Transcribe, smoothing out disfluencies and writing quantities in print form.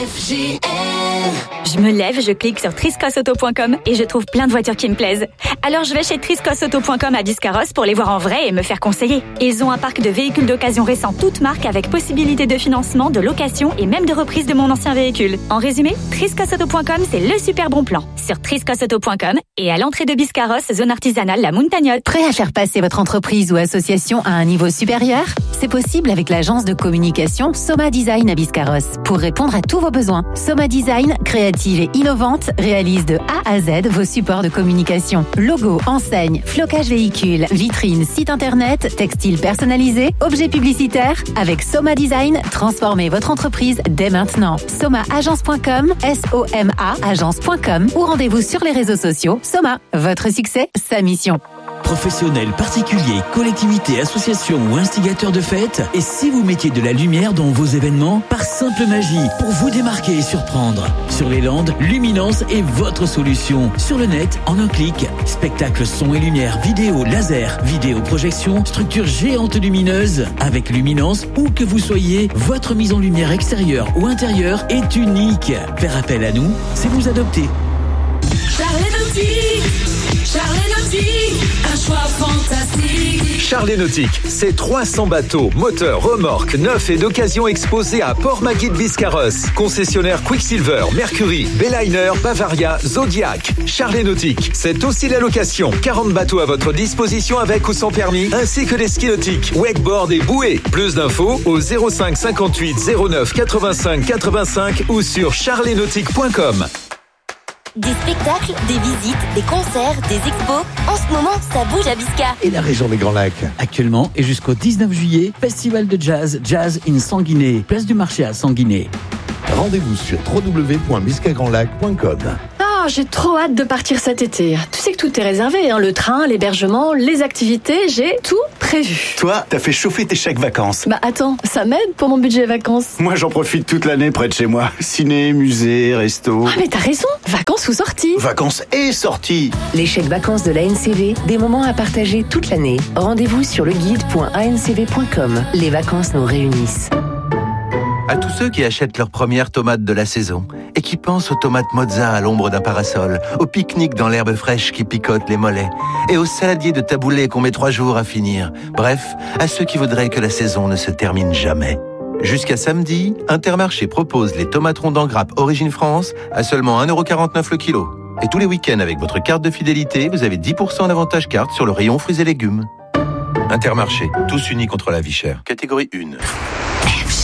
Je me lève, je clique sur triscosauto.com et je trouve plein de voitures qui me plaisent. Alors je vais chez triscosauto.com à Biscarrosse pour les voir en vrai et me faire conseiller. Ils ont un parc de véhicules d'occasion récents toutes marques avec possibilité de financement, de location et même de reprise de mon ancien véhicule. En résumé, triscosauto.com, c'est le super bon plan. Sur triscosauto.com et à l'entrée de Biscarrosse, zone artisanale La Montagnotte. Prêt à faire passer votre entreprise ou association à un niveau supérieur ? C'est possible avec l'agence de communication Soma Design à Biscarrosse. Pour répondre à tous vos besoins, Soma Design, créative et innovante, réalise de A à Z vos supports de communication. Logo, enseigne, flocage véhicule, vitrine, site internet, textile personnalisé, objets publicitaires. Avec Soma Design, transformez votre entreprise dès maintenant. SomaAgence.com, SOMA agence.com ou rendez-vous sur les réseaux sociaux. Soma, votre succès, sa mission. Professionnels, particuliers, collectivités, associations ou instigateurs de fêtes, et si vous mettiez de la lumière dans vos événements par simple magie pour vous démarquer et surprendre. Sur les Landes, Luminance est votre solution. Sur le net, en un clic, spectacle son et lumière, vidéo, laser, vidéo projection, structure géante lumineuse. Avec Luminance, où que vous soyez, votre mise en lumière extérieure ou intérieure est unique. Faire appel à nous, c'est vous adopter. Charles Nautique, un choix fantastique. Charles Nautique, c'est 300 bateaux, moteurs, remorques, neufs et d'occasion exposés à Port-Magui de Biscarrosse. Concessionnaire Quicksilver, Mercury, Bayliner, Bavaria, Zodiac. Charles Nautique, c'est aussi la location. 40 bateaux à votre disposition avec ou sans permis, ainsi que des skis nautiques, wakeboard et bouées. Plus d'infos au 05 58 09 85 85 ou sur charlesnautique.com. Des spectacles, des visites, des concerts, des expos. En ce moment, ça bouge à Bisca. Et la région des Grands Lacs. Actuellement et jusqu'au 19 juillet, festival de jazz, Jazz in Sanguinet, place du marché à Sanguinet. Rendez-vous sur www.biscagrandlac.com. Ah, j'ai trop hâte de partir cet été. Tu sais que tout est réservé, hein, le train, l'hébergement, les activités, j'ai tout prévu. Toi, t'as fait chauffer tes chèques vacances. Bah attends, ça m'aide pour mon budget vacances. Moi, j'en profite toute l'année près de chez moi. Ciné, musée, resto. Ah mais t'as raison, vacances ou sorties. Vacances et sorties. Les chèques vacances de l'ANCV, des moments à partager toute l'année. Rendez-vous sur leguide.ancv.com. Les vacances nous réunissent. À tous ceux qui achètent leurs premières tomates de la saison et qui pensent aux tomates mozza à l'ombre d'un parasol, au pique-nique dans l'herbe fraîche qui picote les mollets et aux saladiers de taboulé qu'on met 3 jours à finir. Bref, à ceux qui voudraient que la saison ne se termine jamais. Jusqu'à samedi, Intermarché propose les tomates rondes en grappe Origine France à seulement 1,49€ le kilo. Et tous les week-ends avec votre carte de fidélité, vous avez 10% d'avantage carte sur le rayon fruits et légumes. Intermarché, tous unis contre la vie chère. Catégorie 1.